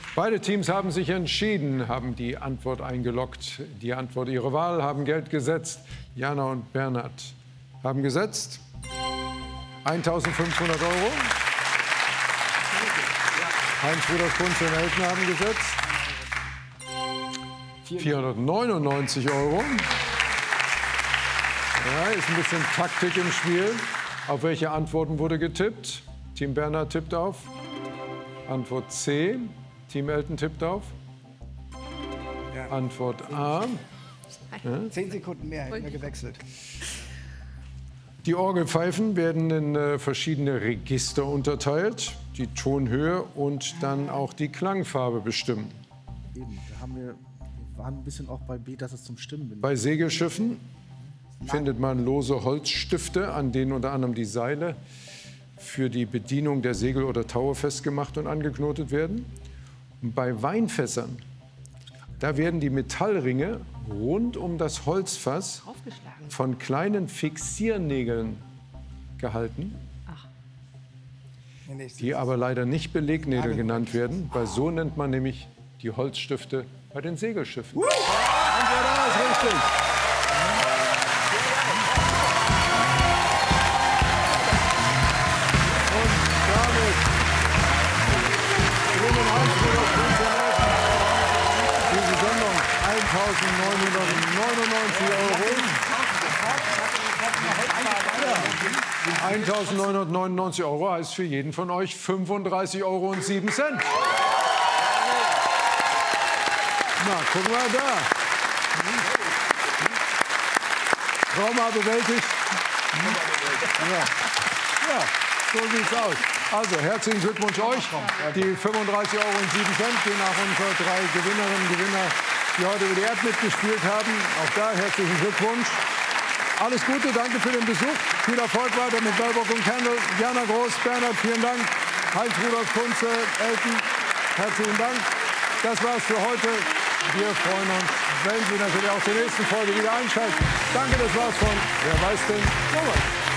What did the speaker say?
Beide Teams haben sich entschieden, haben die Antwort eingeloggt. Die Antwort ihrer Wahl, haben Geld gesetzt. Jana und Bernhard haben gesetzt. 1.500 €. Heinz Rudolf Kunze und Elton haben gesetzt. 499 €. Ja, ist ein bisschen Taktik im Spiel. Auf welche Antworten wurde getippt? Team Bernhard tippt auf. Antwort C. Team Elton tippt auf. Ja. Antwort A. Ja? 10 Sekunden mehr hätten wir gewechselt. Die Orgelpfeifen werden in verschiedene Register unterteilt, die Tonhöhe und dann auch die Klangfarbe bestimmen. Eben, wir waren ein bisschen auch bei B, dass es zum Stimmen bin. Bei Segelschiffen findet man lose Holzstifte, an denen unter anderem die Seile für die Bedienung der Segel oder Taue festgemacht und angeknotet werden. Und bei Weinfässern, da werden die Metallringe rund um das Holzfass von kleinen Fixiernägeln gehalten, die aber leider nicht Belegnägel genannt werden, weil so nennt man nämlich die Holzstifte bei den Segelschiffen. Antwort A ist richtig. Und damit gewinnen Heinz Rudolf Kunze und Elton diese Sendung 1.999 €. 1.999 € heißt für jeden von euch 35,07 €. Na, gucken wir da. Trauma bewältigt. Ja, so sieht's aus. Also, herzlichen Glückwunsch euch. Die 35,07 € gehen nach unseren 3 Gewinnerinnen und Gewinner, die heute über die Erd mitgespielt haben. Auch da herzlichen Glückwunsch. Alles Gute, danke für den Besuch. Viel Erfolg weiter mit Bellbock und Candle. Jana Groß, Bernhard, vielen Dank. Heinz Rudolf Kunze, Elton, herzlichen Dank. Das war's für heute. Wir freuen uns, wenn Sie natürlich auch zur nächsten Folge wieder einschalten. Danke, das war's von Wer weiß denn sowas.